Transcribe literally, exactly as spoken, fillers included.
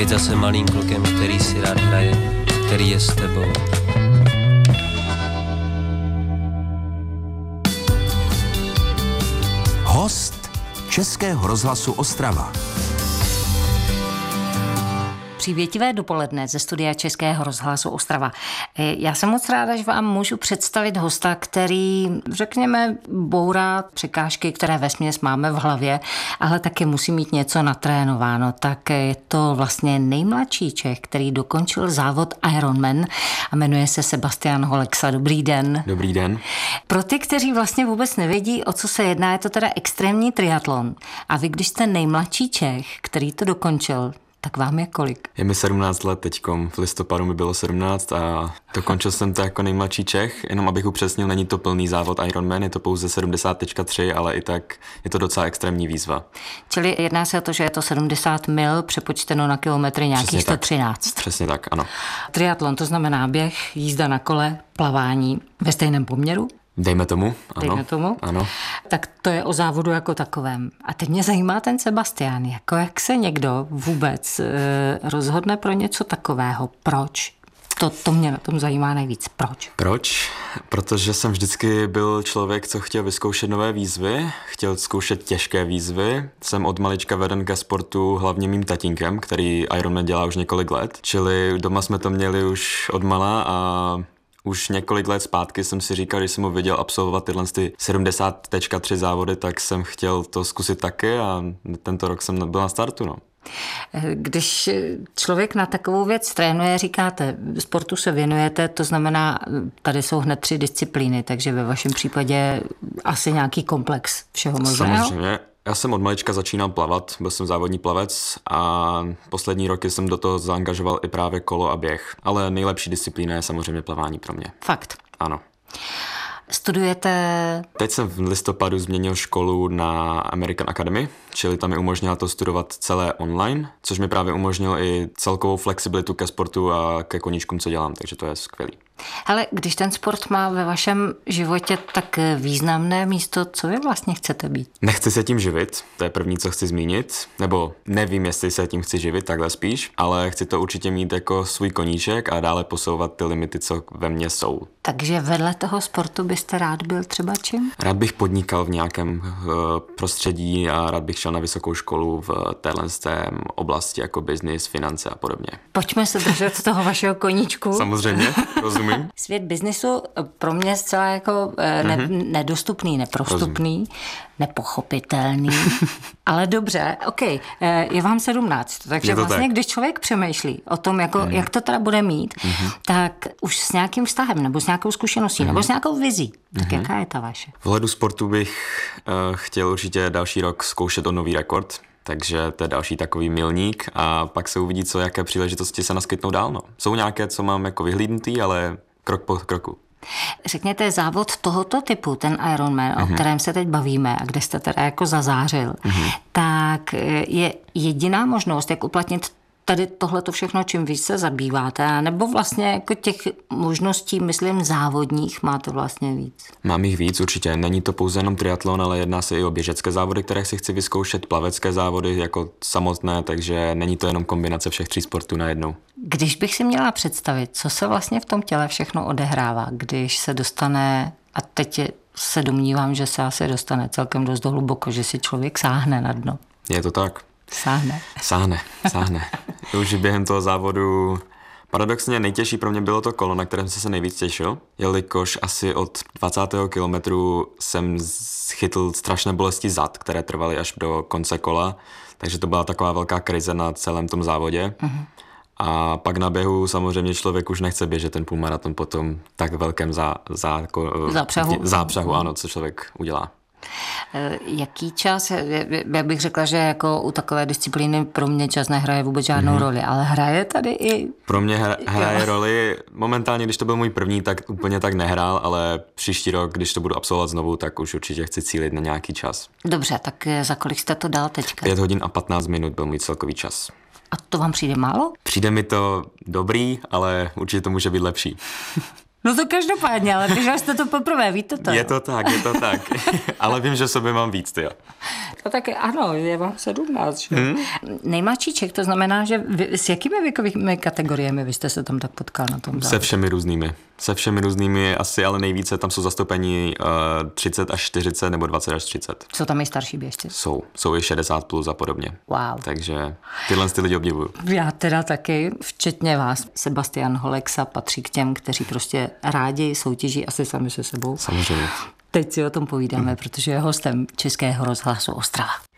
Být zase malým klukem, který si rád hraje, který je s tebou. Host Českého rozhlasu Ostrava. Přívětivé dopoledne ze studia Českého rozhlasu Ostrava. Já jsem moc ráda, že vám můžu představit hosta, který, řekněme, bourá překážky, které vesměs máme v hlavě, ale taky musí mít něco natrénováno. Tak je to vlastně nejmladší Čech, který dokončil závod Ironman a jmenuje se Sebastian Holexa. Dobrý den. Dobrý den. Pro ty, kteří vlastně vůbec nevědí, o co se jedná, je to teda extrémní triatlon. A vy, když jste nejmladší Čech, který to dokončil, tak vám je kolik? Je mi sedmnáct let teďkom, v listopadu mi bylo sedmnáct a dokončil jsem to jako nejmladší Čech, jenom abych upřesnil, není to plný závod Ironman, je to pouze sedmdesát tečka tři, ale i tak je to docela extrémní výzva. Čili jedná se o to, že je to sedmdesát mil, přepočteno na kilometry nějakých sto třináct. Přesně tak, ano. Triatlon, to znamená běh, jízda na kole, plavání ve stejném poměru? Dejme tomu, ano. Dejme tomu. Ano. Tak to je o závodu jako takovém. A teď mě zajímá ten Sebastian, jako jak se někdo vůbec e, rozhodne pro něco takového. Proč? To, to mě na tom zajímá nejvíc. Proč? Proč? Protože jsem vždycky byl člověk, co chtěl vyzkoušet nové výzvy, chtěl zkoušet těžké výzvy. Jsem od malička veden ke sportu hlavně mým tatínkem, který Ironman dělá už několik let. Čili doma jsme to měli už od mala a už několik let zpátky jsem si říkal, když jsem ho viděl absolvovat tyhle ty sedmdesát tečka tři závody, tak jsem chtěl to zkusit taky a tento rok jsem byl na startu. No. Když člověk na takovou věc trénuje, říkáte, sportu se věnujete, to znamená, tady jsou hned tři disciplíny, takže ve vašem případě asi nějaký komplex všeho možného? Samozřejmě. Já jsem od malička začínal plavat, byl jsem závodní plavec a poslední roky jsem do toho zaangažoval i právě kolo a běh. Ale nejlepší disciplína je samozřejmě plavání pro mě. Fakt? Ano. Studujete? Teď jsem v listopadu změnil školu na American Academy, čili tam mi umožnila to studovat celé online, což mi právě umožnilo i celkovou flexibilitu ke sportu a ke koníčkům, co dělám, takže to je skvělý. Hele, když ten sport má ve vašem životě tak významné místo, co vy vlastně chcete být? Nechci se tím živit, to je první, co chci zmínit, nebo nevím, jestli se tím chci živit, takhle spíš, ale chci to určitě mít jako svůj koníček a dále posouvat ty limity, co ve mně jsou. Takže vedle toho sportu byste rád byl třeba čím? Rád bych podnikal v nějakém uh, prostředí a rád bych šel na vysokou školu v téhle oblasti jako biznis, finance a podobně. Pojďme se držet toho vašeho koníčku. Samozřejmě, rozumím. Svět biznisu pro mě zcela jako ne, mm-hmm. nedostupný, neprostupný, Rozumím. nepochopitelný, ale dobře, ok, je vám sedmnáct, takže vlastně, tak. Když člověk přemýšlí o tom, jako, mm. jak to teda bude mít, mm-hmm. tak už s nějakým vztahem, nebo s nějakou zkušeností, mm. nebo s nějakou vizí, tak mm-hmm. jaká je ta vaše? V hledu sportu bych uh, chtěl určitě další rok zkoušet o nový rekord, takže to je další takový milník a pak se uvidí, co jaké příležitosti se naskytnou dál. No. Jsou nějaké, co mám jako vyhlídnutý, ale krok po kroku. Řekněte, závod tohoto typu, ten Ironman, uh-huh. o kterém se teď bavíme a kde jste teda jako zazářil, uh-huh. tak je jediná možnost, jak uplatnit tady tohleto všechno, čím vy se zabýváte, nebo vlastně jako těch možností, myslím, závodních máte vlastně víc? Mám jich víc, určitě. Není to pouze jenom triatlon, ale jedná se i o běžecké závody, které si chci vyzkoušet, plavecké závody jako samotné, takže není to jenom kombinace všech tří sportů najednou. Když bych si měla představit, co se vlastně v tom těle všechno odehrává, když se dostane, a teď se domnívám, že se asi dostane celkem dost hluboko, že si člověk sáhne na dno. Je to tak. Sáhne. Sáhne, sáhne. Už během toho závodu paradoxně nejtěžší pro mě bylo to kolo, na kterém jsem se nejvíc těšil, jelikož asi od dvacátého kilometru jsem chytl strašné bolesti zad, které trvaly až do konce kola, takže to byla taková velká krize na celém tom závodě. Uh-huh. A pak na běhu samozřejmě člověk už nechce běžet ten půlmaraton po tom tak velkém zá, zá, zápřahu. zápřahu, ano, co člověk udělá. Jaký čas? Já bych řekla, že jako u takové disciplíny pro mě čas nehraje vůbec žádnou mm-hmm. roli, ale hraje tady i... Pro mě hra, hraje roli, momentálně, když to byl můj první, tak úplně tak nehrál, ale příští rok, když to budu absolvovat znovu, tak už určitě chci cílit na nějaký čas. Dobře, tak za kolik jste to dal teďka? pět hodin a patnáct minut byl můj celkový čas. A to vám přijde málo? Přijde mi to dobrý, ale určitě to může být lepší. No to každopádně, ale běžel jste to poprvé, víte to? Je to tak, je to tak. Ale vím, že sobě mám víc, jo. No tak ano, je vám sedmnáct, že? Hmm? Nejmladší Čech, to znamená, že vy, s jakými věkovými kategoriemi vy jste se tam tak potkal na tom závodu? Se všemi různými. Se všemi různými asi, ale nejvíce tam jsou zastoupení uh, třicet až čtyřicet nebo dvacet až třicet. Jsou tam i starší běžci? Jsou. Jsou i šedesát plus a podobně. Wow. Takže tyhle ty lidi obdivuju. Já teda taky, včetně vás. Sebastian Holeksa patří k těm, kteří prostě rádi soutěží asi sami se sebou. Samozřejmě. Teď si o tom povídáme, protože je hostem Českého rozhlasu Ostrava.